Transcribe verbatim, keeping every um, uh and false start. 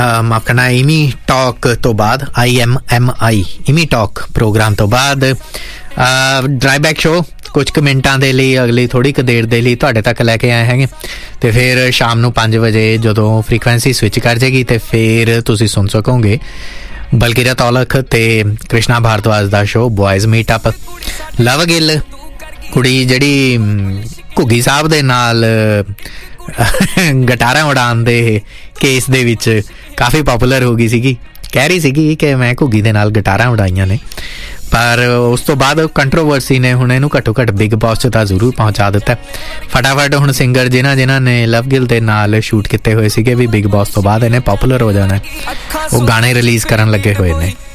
ਮਾਫ ਕਰਨਾ ਇਮੀ ਟਾਕ ਤੋਂ ਬਾਅਦ I am M I ਇਮੀ talk programme ਤੋਂ ਬਾਅਦ ਡਰਾਈਬੈਕ ਸ਼ੋ ਕੁਝ ਕੁ ਮਿੰਟਾਂ ਦੇ ਲਈ ਅਗਲੀ ਥੋੜ੍ਹੀ ਕੁ ਦੇਰ ਦੇ ਲਈ ਤੁਹਾਡੇ ਤੱਕ ਲੈ ਕੇ ਆਏ ਹੈਗੇ ਅਤੇ ਫਿਰ ਸ਼ਾਮ ਨੂੰ ਪੰਜ ਵਜੇ ਜਦੋਂ ਫਰੀਕੁਐਂਸੀ ਸਵਿਚ ਕਰ ਜਾਏਗੀ ਅਤੇ ਫਿਰ ਤੁਸੀਂ ਸੁਣ ਸਕੋਗੇ ਬਲਕਿਰਤ ਔਲਖ ਅਤੇ ਕ੍ਰਿਸ਼ਨਾ ਭਾਰਦਵਾਜ ਦਾ ਸ਼ੋ ਬੋਇਜ਼ ਮੀਟ ਅਪ। ਲਵ ਗਿੱਲ ਕੁੜੀ ਜਿਹੜੀ ਘੁੱਗੀ ਸਾਹਿਬ ਦੇ ਨਾਲ ਗਟਾਰਾਂ ਉਡਾਉਣ ਦੇ ਕੇਸ ਦੇ ਵਿੱਚ ਕਾਫੀ ਪਾਪੂਲਰ ਹੋ ਗਈ ਸੀਗੀ, ਕਹਿ ਰਹੀ ਸੀਗੀ ਕਿ ਮੈਂ ਘੁੱਗੀ ਦੇ ਨਾਲ ਗਟਾਰਾਂ ਉਡਾਈਆਂ ਨੇ, ਪਰ ਉਸ ਤੋਂ ਬਾਅਦ ਕੰਟਰੋਵਰਸੀ ਨੇ ਹੁਣ ਇਹਨੂੰ ਘੱਟੋ ਘੱਟ ਬਿਗ ਬੌਸ 'ਚ ਤਾਂ ਜ਼ਰੂਰ ਪਹੁੰਚਾ ਦਿੱਤਾ। ਫਟਾਫਟ ਹੁਣ ਸਿੰਗਰ ਜਿਨ੍ਹਾਂ ਜਿਨ੍ਹਾਂ ਨੇ ਲਵ ਗਿੱਲ ਦੇ ਨਾਲ ਸ਼ੂਟ ਕੀਤੇ ਹੋਏ ਸੀਗੇ ਵੀ ਬਿਗ ਬੌਸ ਤੋਂ ਬਾਅਦ ਇਹਨੇ ਪਾਪੂਲਰ ਹੋ ਜਾਣਾ, ਉਹ ਗਾਣੇ ਰਿਲੀਜ਼ ਕਰਨ ਲੱਗੇ ਹੋਏ ਨੇ।